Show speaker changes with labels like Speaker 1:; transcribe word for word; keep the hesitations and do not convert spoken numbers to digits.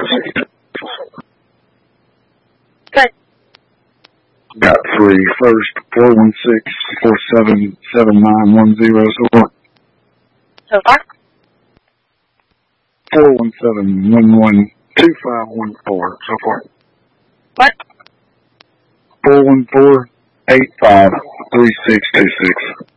Speaker 1: Good.
Speaker 2: Got three. First, four one six, four seven seven nine one zero. So far?
Speaker 1: So far?
Speaker 2: four one seven one one two five one four. So far?
Speaker 1: What?
Speaker 2: four one four eight five three six two six.